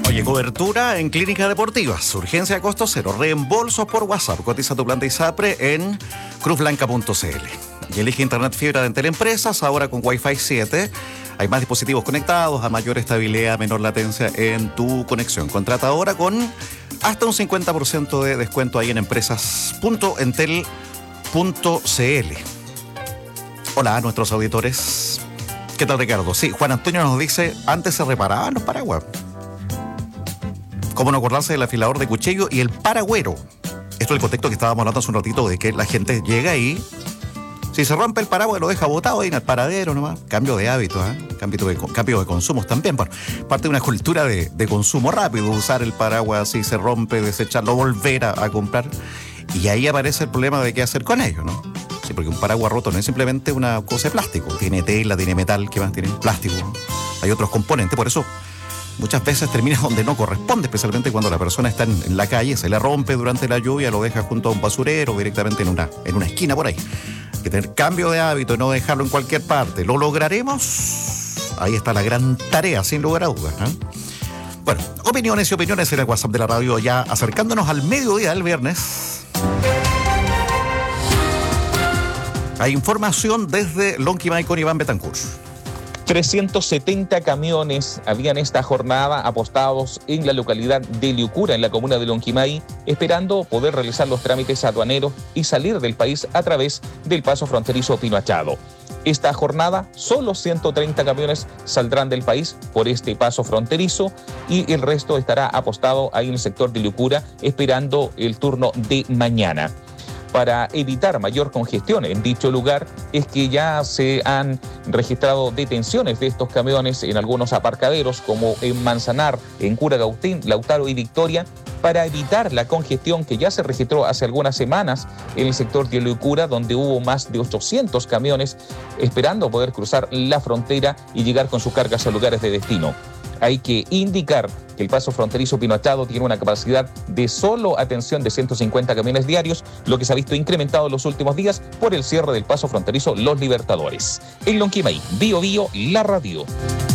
Oye, cobertura en clínicas deportivas, urgencia de costo cero, reembolsos por WhatsApp. Cotiza tu plan de ISAPRE en cruzblanca.cl. Y elige internet fibra de Entel Empresas, ahora con Wi-Fi 7. Hay más dispositivos conectados, a mayor estabilidad, menor latencia en tu conexión. Contrata ahora con hasta un 50% de descuento ahí en empresas.entel.cl. Hola a nuestros auditores. ¿Qué tal, Ricardo? Sí, Juan Antonio nos dice, antes se reparaban los paraguas. ¿Cómo no acordarse del afilador de cuchillo y el paragüero? Esto es el contexto que estábamos hablando hace un ratito, de que la gente llega ahí, si se rompe el paraguas lo deja botado ahí en el paradero nomás. Cambio de hábitos, cambio de consumos también. Bueno, parte de una cultura de consumo rápido, usar el paraguas si se rompe, desecharlo, volver a comprar. Y ahí aparece el problema de qué hacer con ello, ¿no? Sí, porque un paraguas roto no es simplemente una cosa de plástico. Tiene tela, tiene metal, ¿qué más tiene? Plástico. Hay otros componentes, por eso muchas veces termina donde no corresponde, especialmente cuando la persona está en la calle, se le rompe durante la lluvia, lo deja junto a un basurero, directamente en una esquina por ahí. Hay que tener cambio de hábito y no dejarlo en cualquier parte. ¿Lo lograremos? Ahí está la gran tarea, sin lugar a dudas, ¿eh? Bueno, opiniones y opiniones en el WhatsApp de la radio, ya acercándonos al mediodía del viernes. Hay información desde Lonquimay con Iván Betancourt. 370 camiones habían esta jornada apostados en la localidad de Liucura, en la comuna de Lonquimay, esperando poder realizar los trámites aduaneros y salir del país a través del paso fronterizo Pino Achado. Esta jornada, solo 130 camiones saldrán del país por este paso fronterizo y el resto estará apostado ahí en el sector de Liucura, esperando el turno de mañana. Para evitar mayor congestión en dicho lugar, es que ya se han registrado detenciones de estos camiones en algunos aparcaderos, como en Manzanar, en Curacautín, Lautaro y Victoria, para evitar la congestión que ya se registró hace algunas semanas en el sector de Liucura, donde hubo más de 800 camiones esperando poder cruzar la frontera y llegar con sus cargas a lugares de destino. Hay que indicar que el paso fronterizo Pino Achado tiene una capacidad de solo atención de 150 camiones diarios, lo que se ha visto incrementado en los últimos días por el cierre del paso fronterizo Los Libertadores. En Lonquimay, Bio Bio, la radio.